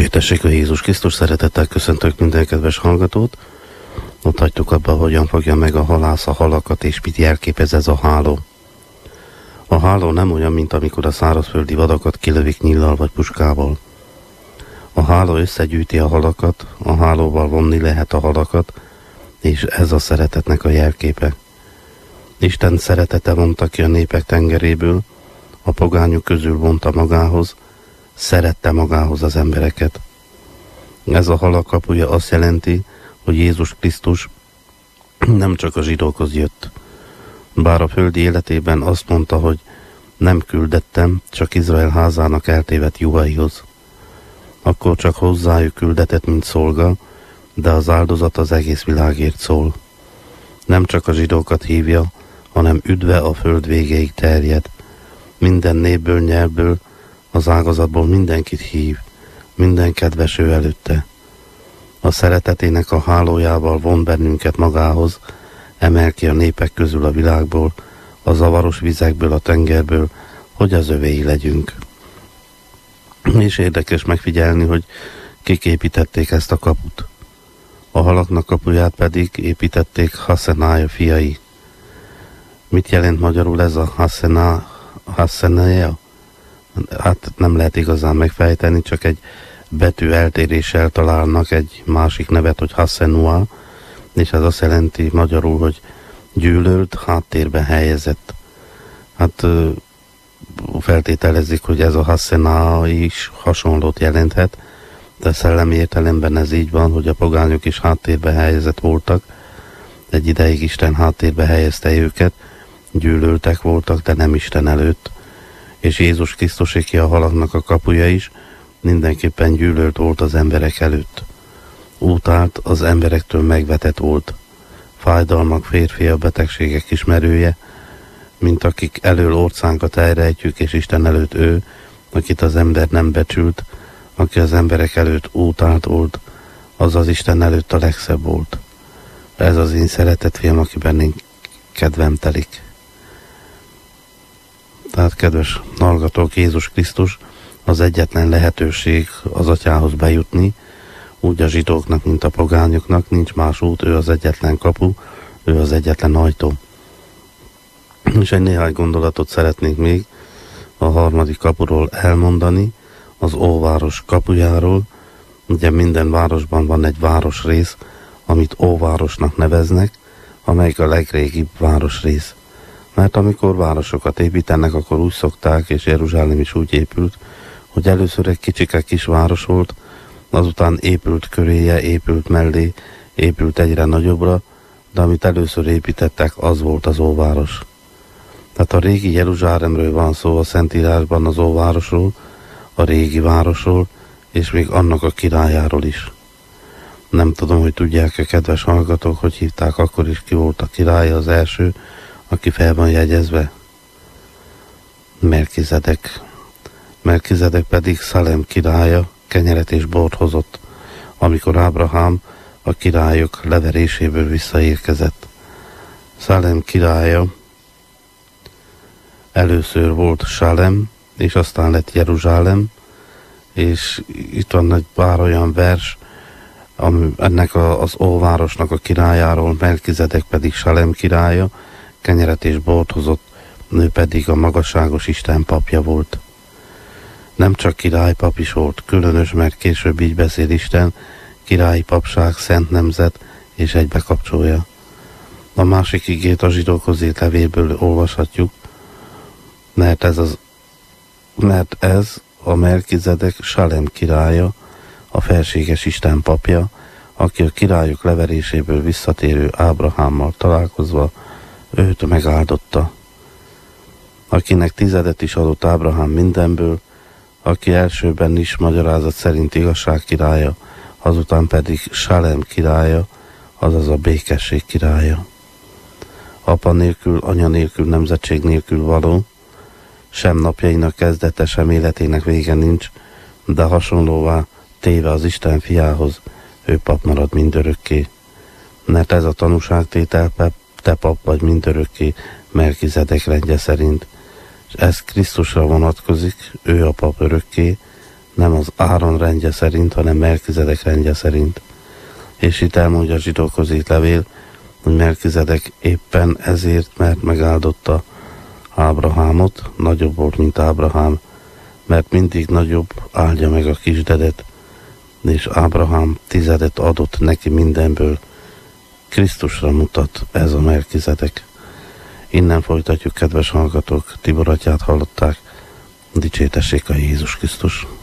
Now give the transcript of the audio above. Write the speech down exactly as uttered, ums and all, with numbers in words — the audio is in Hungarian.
Dicsértessék a Jézus Krisztus, szeretettel köszöntök minden kedves hallgatót. Ott hagytuk abba, hogyan fogja meg a halász a halakat, és mit jelképez ez a háló. A háló nem olyan, mint amikor a szárazföldi vadakat kilövik nyíllal vagy puskával. A háló összegyűjti a halakat, a hálóval vonni lehet a halakat, és ez a szeretetnek a jelképe. Isten szeretete vonta ki a népek tengeréből, a pogányok közül vonta magához, szerette magához az embereket. Ez a halak kapuja azt jelenti, hogy Jézus Krisztus nem csak a zsidókhoz jött. Bár a földi életében azt mondta, hogy nem küldettem, csak Izrael házának eltévedt juhaihoz. Akkor csak hozzájuk küldetett, mint szolga, de az áldozat az egész világért szól. Nem csak a zsidókat hívja, hanem üdve a föld végéig terjed. Minden népből, nyelvből, az ágazatból mindenkit hív, minden kedves ő előtte. A szeretetének a hálójával von bennünket magához, emel ki a népek közül a világból, a zavaros vizekből, a tengerből, hogy az övéi legyünk. És érdekes megfigyelni, hogy kik építették ezt a kaput. A halaknak kapuját pedig építették Hassenája fiai. Mit jelent magyarul ez a Hassenája? Hát nem lehet igazán megfejteni, csak egy betű eltéréssel találnak egy másik nevet, hogy Hassenua, és ez azt jelenti magyarul, hogy gyűlölt, háttérbe helyezett. Hát feltételezik, hogy ez a Hassena is hasonlót jelenthet, de szellemi értelemben ez így van, hogy a pogányok is háttérbe helyezett voltak. Egy ideig Isten háttérbe helyezte őket, gyűlöltek voltak, de nem Isten előtt. És Jézus Krisztuséki a halaknak a kapuja is mindenképpen gyűlölt volt az emberek előtt. Utált, az emberektől megvetett volt. Fájdalmak, férfi, a betegségek ismerője, mint akik elől orcánkat elrejtjük, és Isten előtt ő, akit az ember nem becsült, aki az emberek előtt utált volt, az az Isten előtt a legszebb volt. Ez az én szeretett fiam, akiben én kedvem telik. Tehát, kedves hallgatók, Jézus Krisztus az egyetlen lehetőség az atyához bejutni, úgy a zsidóknak, mint a pogányoknak, nincs más út, ő az egyetlen kapu, ő az egyetlen ajtó. És egy néhány gondolatot szeretnék még a harmadik kapuról elmondani, az Óváros kapujáról. Ugye minden városban van egy városrész, amit Óvárosnak neveznek, amelyik a legrégibb városrész. Mert amikor városokat építenek, akkor úgy szokták, és Jeruzsálem is úgy épült, hogy először egy kicsike kis város volt, azután épült köréje, épült mellé, épült egyre nagyobbra, de amit először építettek, az volt az Óváros. Tehát a régi Jeruzsálemről van szó a Szentírásban, az Óvárosról, a régi városról, és még annak a királyáról is. Nem tudom, hogy tudják-e, kedves hallgatók, hogy hívták akkor is, ki volt a királya, az első, aki fel van jegyezve? Melkizedek. Melkizedek pedig Szalem királya, kenyeret és bort hozott, amikor Ábrahám a királyok leveréséből visszaérkezett. Szalem királya először volt Salem, és aztán lett Jeruzsálem, és itt van egy pár olyan vers, ami ennek a, az Óvárosnak a királyáról, Melkizedek pedig Salem királya, kenyeret és bort hozott, ő pedig a magasságos Isten papja volt. Nem csak királypap is volt, különös, mert később így beszél Isten, királyi papság, szent nemzet, és egybe kapcsolja. A másik igét a zsidókhoz írt levélből olvashatjuk, mert ez, az, mert ez a Melkizedek Salem királya, a felséges Isten papja, aki a királyok leveréséből visszatérő Ábrahámmal találkozva őt megáldotta. Akinek tizedet is adott Ábrahám mindenből, aki elsőben is magyarázat szerint igazság királya, azután pedig Salem királya, azaz a békesség királya. Apa nélkül, anya nélkül, nemzetség nélkül való, sem napjainak kezdete, sem életének vége nincs, de hasonlóvá téve az Isten fiához, ő pap marad mindörökké. Mert ez a tanúságtétel, te pap vagy mindörökké, Melkizedek rendje szerint, és ez Krisztusra vonatkozik, ő a pap örökké, nem az Áron rendje szerint, hanem Melkizedek rendje szerint. És itt elmondja a zsidókhoz írt levél, hogy Melkizedek éppen ezért, mert megáldotta Ábrahámot, nagyobb volt, mint Ábrahám, mert mindig nagyobb áldja meg a kisdedet, és Ábrahám tizedet adott neki mindenből. Krisztusra mutat ez a Melkizedek. Innen folytatjuk, kedves hallgatók, Tibor atyát hallották, dicsértessék a Jézus Krisztus.